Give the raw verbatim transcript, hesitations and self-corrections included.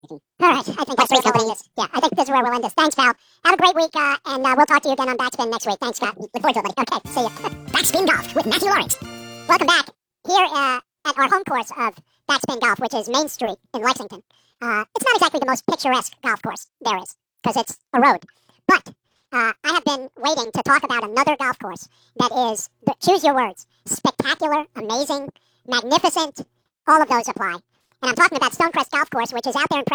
All right, I think that's where we'll end this. Yeah, I think this is where we'll end this. Thanks, pal. Have a great week, uh, and uh, we'll talk to you again on Backspin next week. Thanks, Scott. Look forward to it, buddy. Okay, see ya. Backspin Golf with Matthew Lawrence. Welcome back here uh, at our home course of Backspin Golf, which is Main Street in Lexington. Uh, it's not exactly the most picturesque golf course there is, because it's a road. But uh, I have been waiting to talk about another golf course that is, the, choose your words, spectacular, amazing, magnificent, all of those apply. And I'm talking about Stonecrest Golf Course, which is out there in